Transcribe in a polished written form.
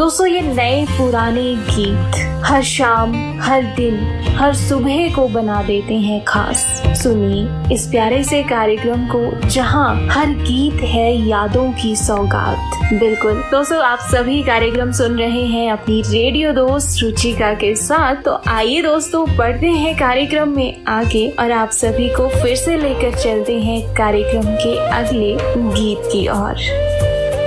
दोस्तों ये नए पुराने गीत हर शाम, हर दिन, हर सुबह को बना देते हैं खास। सुनिए इस प्यारे से कार्यक्रम को जहां हर गीत है यादों की सौगात। बिल्कुल दोस्तों, आप सभी कार्यक्रम सुन रहे हैं अपनी रेडियो दोस्त रुचिका के साथ। तो आइए दोस्तों बढ़ते हैं कार्यक्रम में आगे और आप सभी को फिर से लेकर चलते हैं कार्यक्रम के अगले गीत की ओर।